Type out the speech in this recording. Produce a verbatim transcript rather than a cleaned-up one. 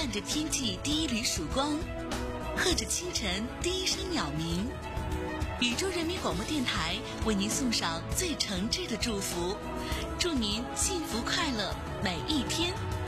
看着天际第一缕曙光，喝着清晨第一声鸟鸣。宇宙人民广播电台为您送上最诚挚的祝福，祝您幸福快乐每一天。